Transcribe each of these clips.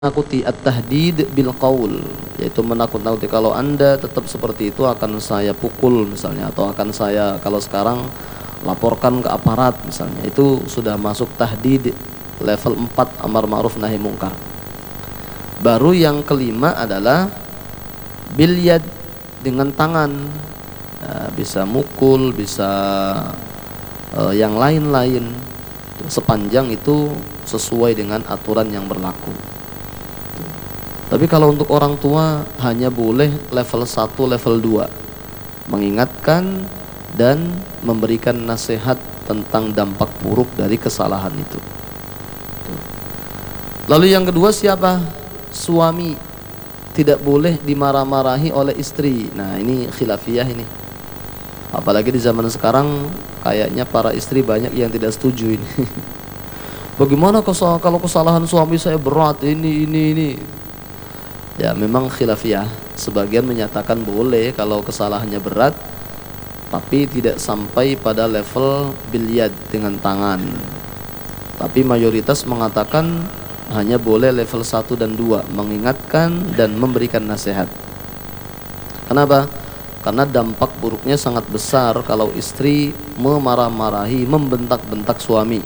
menakuti at-tahdid bil qaul, yaitu menakut-nakuti kalau Anda tetap seperti itu akan saya pukul misalnya, atau akan saya kalau sekarang laporkan ke aparat misalnya. Itu sudah masuk tahdid level 4 amar ma'ruf nahi mungkar. Baru yang kelima adalah bil yad, dengan tangan. Nah, bisa mukul, bisa yang lain-lain, sepanjang itu sesuai dengan aturan yang berlaku. Tapi kalau untuk orang tua hanya boleh level 1, level 2, mengingatkan dan memberikan nasihat tentang dampak buruk dari kesalahan itu. Lalu yang kedua siapa? Suami. Tidak boleh dimarah-marahi oleh istri. Nah, ini khilafiyah ini. Apalagi di zaman sekarang kayaknya para istri banyak yang tidak setuju ini. Bagaimana kalau kesalahan suami saya berat ini? Ya, memang khilafiyah. Sebagian menyatakan boleh kalau kesalahannya berat, tapi tidak sampai pada level bilyad, dengan tangan. Tapi mayoritas mengatakan hanya boleh level 1 dan 2, mengingatkan dan memberikan nasihat. Kenapa? Karena dampak buruknya sangat besar kalau istri memarah-marahi, membentak-bentak suami.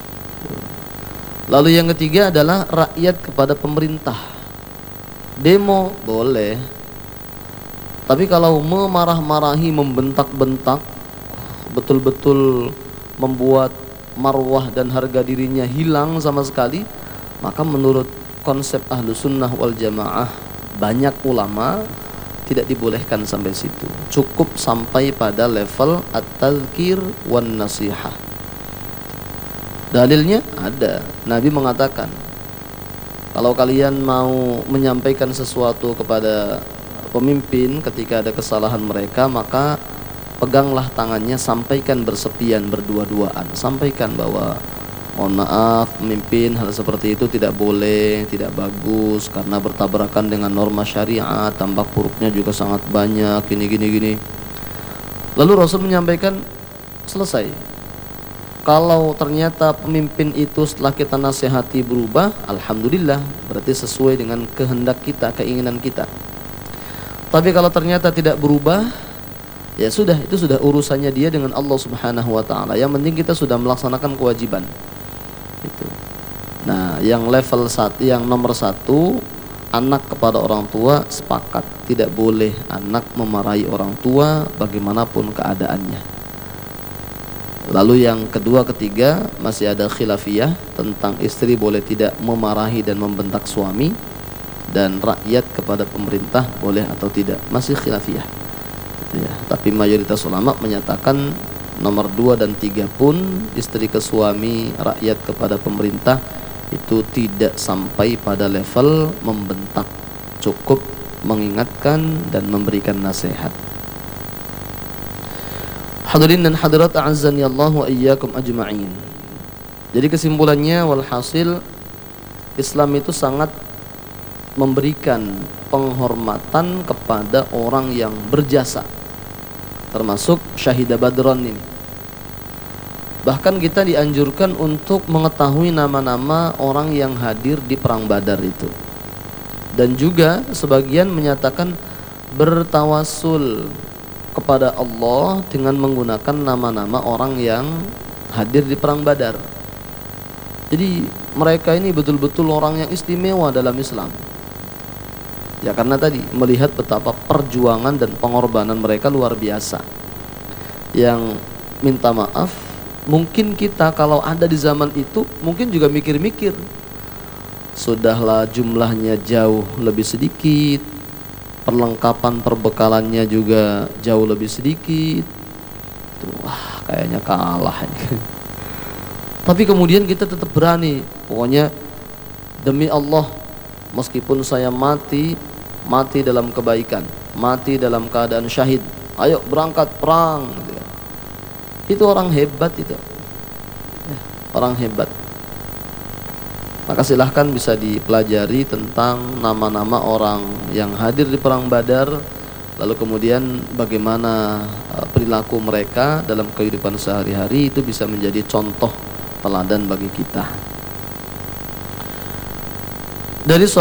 Lalu yang ketiga adalah rakyat kepada pemerintah. Demo boleh, tapi kalau memarah-marahi, membentak-bentak, betul-betul membuat marwah dan harga dirinya hilang sama sekali, maka menurut konsep Ahlus Sunnah wal Jamaah, banyak ulama tidak dibolehkan sampai situ. Cukup sampai pada level at-tadhkir wan nasihah. Dalilnya ada. Nabi mengatakan, kalau kalian mau menyampaikan sesuatu kepada pemimpin ketika ada kesalahan mereka, maka peganglah tangannya, sampaikan bersepian, berdua-duaan. Sampaikan bahwa mohon maaf pemimpin, hal seperti itu tidak boleh, tidak bagus, karena bertabrakan dengan norma syariat, dampak buruknya juga sangat banyak, gini. Lalu Rasul menyampaikan, selesai. Kalau ternyata pemimpin itu setelah kita nasihati berubah, alhamdulillah, berarti sesuai dengan kehendak kita, keinginan kita. Tapi kalau ternyata tidak berubah, ya sudah, itu sudah urusannya dia dengan Allah Subhanahu wa taala. Yang penting kita sudah melaksanakan kewajiban. Itu. Nah, yang level 1, yang nomor 1, anak kepada orang tua sepakat tidak boleh anak memarahi orang tua bagaimanapun keadaannya. Lalu yang kedua, ketiga, masih ada khilafiyah tentang istri boleh tidak memarahi dan membentak suami, dan rakyat kepada pemerintah boleh atau tidak, masih khilafiyah. Ya, tapi mayoritas ulama menyatakan nomor 2 dan 3 pun, istri ke suami, rakyat kepada pemerintah, itu tidak sampai pada level membentak, cukup mengingatkan dan memberikan nasihat. Hadirin dan hadirat a'azzani Allah wa iyyakum ajma'in. Jadi kesimpulannya, walhasil, Islam itu sangat memberikan penghormatan kepada orang yang berjasa, termasuk syahidah Badron ini. Bahkan kita dianjurkan untuk mengetahui nama-nama orang yang hadir di perang Badar itu. Dan juga sebagian menyatakan bertawasul kepada Allah dengan menggunakan nama-nama orang yang hadir di perang Badar. Jadi mereka ini betul-betul orang yang istimewa dalam Islam. Ya, karena tadi melihat betapa perjuangan dan pengorbanan mereka luar biasa. Yang minta maaf, mungkin kita kalau ada di zaman itu mungkin juga mikir-mikir, sudahlah jumlahnya jauh lebih sedikit, perlengkapan perbekalannya juga jauh lebih sedikit. Wah, kayaknya kalah. Tapi kemudian kita tetap berani. Pokoknya demi Allah, meskipun saya mati dalam kebaikan, mati dalam keadaan syahid, ayo berangkat perang. Itu orang hebat itu. Orang hebat. Maka silahkan bisa dipelajari tentang nama-nama orang yang hadir di perang Badar, lalu kemudian bagaimana perilaku mereka dalam kehidupan sehari-hari, itu bisa menjadi contoh teladan bagi kita. Dari